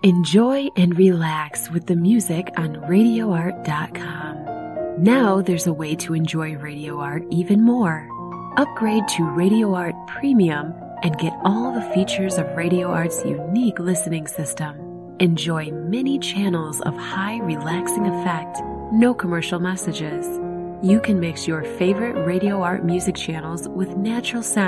Enjoy and relax with the music on RadioArt.com. Now there's a way to enjoy Radio Art even more. Upgrade to Radio Art Premium and get all the features of Radio Art's unique listening system. Enjoy many channels of high relaxing effect, no commercial messages. You can mix your favorite Radio Art music channels with natural sound